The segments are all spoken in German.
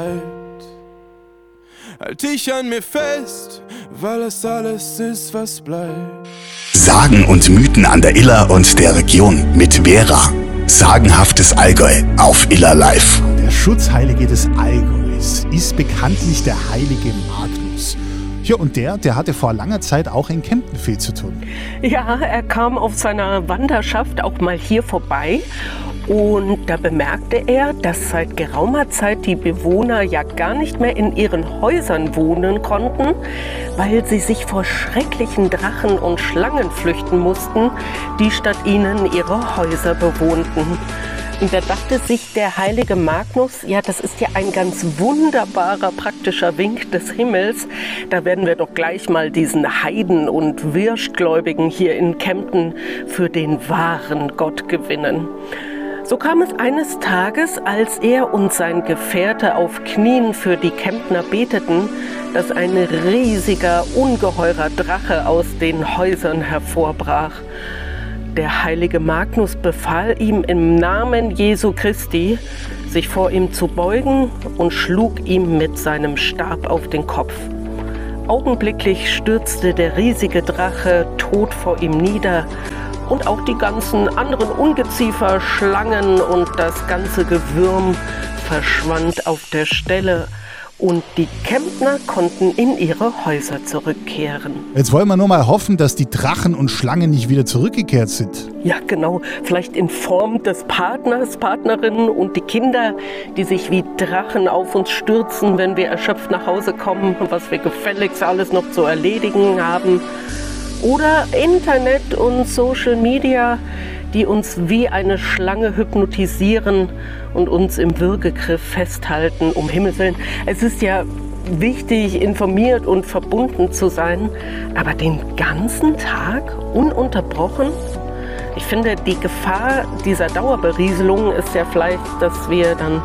Halt ich an mir fest, weil es alles ist, was bleibt. Sagen und Mythen an der Iller und der Region mit Vera. Sagenhaftes Allgäu auf Iller Live. Der Schutzheilige des Allgäus ist bekanntlich der heilige Magnus. Ja, und der hatte vor langer Zeit auch in Kempten viel zu tun. Ja, er kam auf seiner Wanderschaft auch mal hier vorbei. Und da bemerkte er, dass seit geraumer Zeit die Bewohner ja gar nicht mehr in ihren Häusern wohnen konnten, weil sie sich vor schrecklichen Drachen und Schlangen flüchten mussten, die statt ihnen ihre Häuser bewohnten. Und da dachte sich der heilige Magnus, ja, das ist ja ein ganz wunderbarer praktischer Wink des Himmels. Da werden wir doch gleich mal diesen Heiden und Wirschgläubigen hier in Kempten für den wahren Gott gewinnen. So kam es eines Tages, als er und sein Gefährte auf Knien für die Kemptner beteten, dass ein riesiger, ungeheurer Drache aus den Häusern hervorbrach. Der heilige Magnus befahl ihm im Namen Jesu Christi, sich vor ihm zu beugen und schlug ihm mit seinem Stab auf den Kopf. Augenblicklich stürzte der riesige Drache tot vor ihm nieder. Und auch die ganzen anderen Ungeziefer, Schlangen und das ganze Gewürm verschwand auf der Stelle. Und die Kemptner konnten in ihre Häuser zurückkehren. Jetzt wollen wir nur mal hoffen, dass die Drachen und Schlangen nicht wieder zurückgekehrt sind. Ja, genau. Vielleicht in Form des Partners, Partnerinnen und die Kinder, die sich wie Drachen auf uns stürzen, wenn wir erschöpft nach Hause kommen, was wir gefälligst alles noch zu erledigen haben. Oder Internet und Social Media, die uns wie eine Schlange hypnotisieren und uns im Würgegriff festhalten, um Himmels Willen. Es ist ja wichtig, informiert und verbunden zu sein, aber den ganzen Tag ununterbrochen? Ich finde, die Gefahr dieser Dauerberieselung ist ja vielleicht, dass wir dann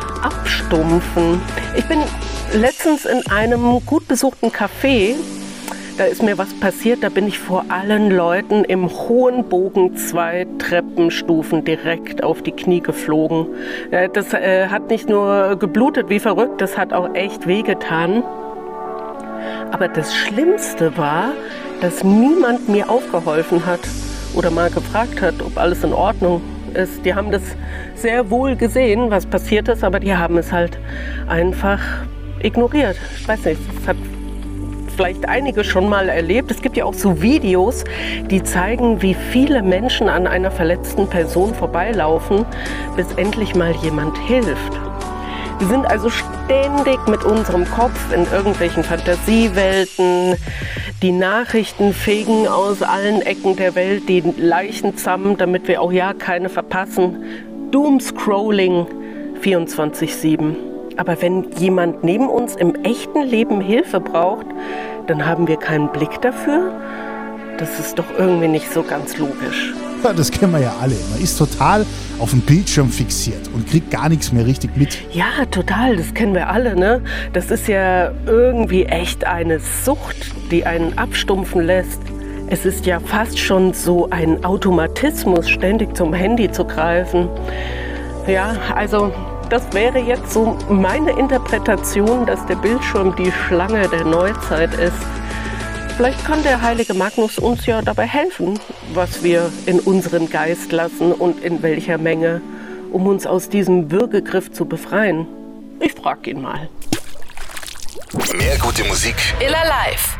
abstumpfen. Ich bin letztens in einem gut besuchten Café. Da ist mir was passiert, da bin ich vor allen Leuten im hohen Bogen 2 Treppenstufen direkt auf die Knie geflogen. Das hat nicht nur geblutet wie verrückt, das hat auch echt wehgetan. Aber das Schlimmste war, dass niemand mir aufgeholfen hat oder mal gefragt hat, ob alles in Ordnung ist. Die haben das sehr wohl gesehen, was passiert ist, aber die haben es halt einfach ignoriert. Ich weiß nicht, das hat vielleicht einige schon mal erlebt. Es gibt ja auch so Videos, die zeigen, wie viele Menschen an einer verletzten Person vorbeilaufen, bis endlich mal jemand hilft. Wir sind also ständig mit unserem Kopf in irgendwelchen Fantasiewelten. Die Nachrichten fegen aus allen Ecken der Welt die Leichen zusammen, damit wir auch ja keine verpassen. Doomscrolling 24/7. Aber wenn jemand neben uns im echten Leben Hilfe braucht, dann haben wir keinen Blick dafür. Das ist doch irgendwie nicht so ganz logisch. Ja, das kennen wir ja alle. Man ist total auf dem Bildschirm fixiert und kriegt gar nichts mehr richtig mit. Ja, total. Das kennen wir alle, ne? Das ist ja irgendwie echt eine Sucht, die einen abstumpfen lässt. Es ist ja fast schon so ein Automatismus, ständig zum Handy zu greifen. Ja, also das wäre jetzt so meine Interpretation, dass der Bildschirm die Schlange der Neuzeit ist. Vielleicht kann der heilige Magnus uns ja dabei helfen, was wir in unseren Geist lassen und in welcher Menge, um uns aus diesem Würgegriff zu befreien. Ich frage ihn mal. Mehr gute Musik. Iller Live.